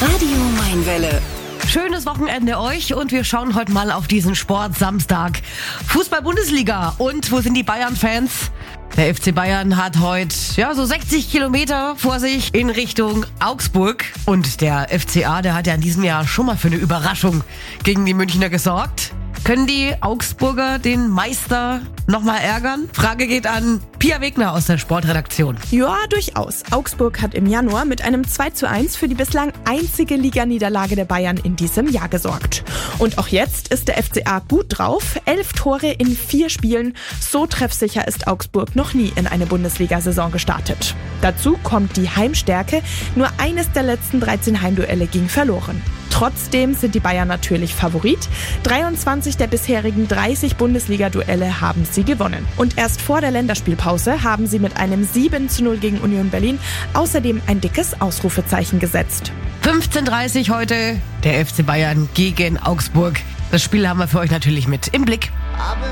Radio Mainwelle. Schönes Wochenende euch und wir schauen heute mal auf diesen Sport-Samstag. Fußball-Bundesliga. Und wo sind die Bayern-Fans? Der FC Bayern hat heute so 60 Kilometer vor sich in Richtung Augsburg. Und der FCA, der hat ja in diesem Jahr schon mal für eine Überraschung gegen die Münchner gesorgt. Können die Augsburger den Meister nochmal ärgern? Frage geht an Pia Wegner aus der Sportredaktion. Ja, durchaus. Augsburg hat im Januar mit einem 2:1 für die bislang einzige Liganiederlage der Bayern in diesem Jahr gesorgt. Und auch jetzt ist der FCA gut drauf. 11 Tore in 4 Spielen. So treffsicher ist Augsburg noch nie in eine Bundesliga-Saison gestartet. Dazu kommt die Heimstärke. Nur eines der letzten 13 Heimduelle ging verloren. Trotzdem sind die Bayern natürlich Favorit. 23 der bisherigen 30 Bundesliga-Duelle haben sie gewonnen. Und erst vor der Länderspielpause haben sie mit einem 7:0 gegen Union Berlin außerdem ein dickes Ausrufezeichen gesetzt. 15:30 heute der FC Bayern gegen Augsburg. Das Spiel haben wir für euch natürlich mit im Blick.